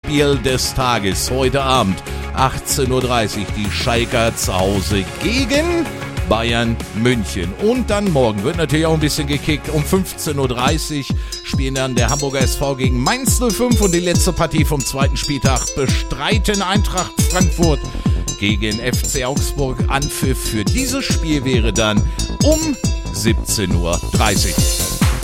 Spiel des Tages. Heute Abend 18.30 Uhr die Schalker zu Hause gegen Bayern München. Und dann morgen wird natürlich auch ein bisschen gekickt. Um 15.30 Uhr spielen dann der Hamburger SV gegen Mainz 05 und die letzte Partie vom zweiten Spieltag bestreiten Eintracht Frankfurt gegen FC Augsburg. Anpfiff für dieses Spiel wäre dann um 17.30 Uhr.